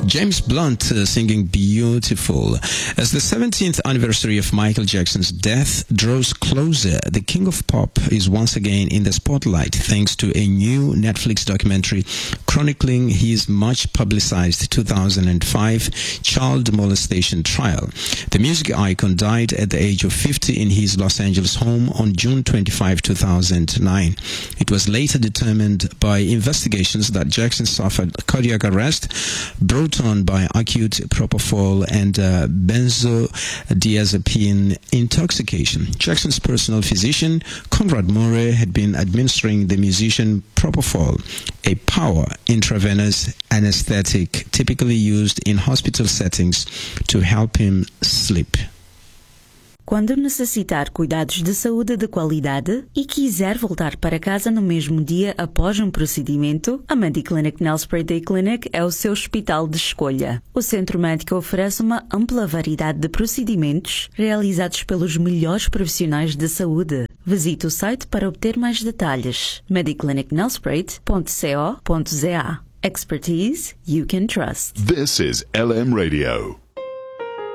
James Blunt singing Beautiful. As the 17th anniversary of Michael Jackson's death draws closer, the King of Pop is once again in the spotlight thanks to a new Netflix documentary chronicling his much publicized 2005 child molestation trial. The music icon died at the age of 50 in his Los Angeles home on June 25, 2009. It was later determined by investigations that Jackson suffered cardiac arrest brought on by acute propofol and benzodiazepine intoxication. Jackson's personal physician, Conrad Murray, had been administering the musician propofol, a power intravenous anesthetic typically used in hospital settings to help him sleep. Quando necessitar cuidados de saúde de qualidade e quiser voltar para casa no mesmo dia após um procedimento, a Mediclinic Nelspruit Day Clinic é o seu hospital de escolha. O centro médico oferece uma ampla variedade de procedimentos realizados pelos melhores profissionais de saúde. Visite o site para obter mais detalhes. mediclinicnelspruit.co.za. Expertise you can trust. This is LM Radio.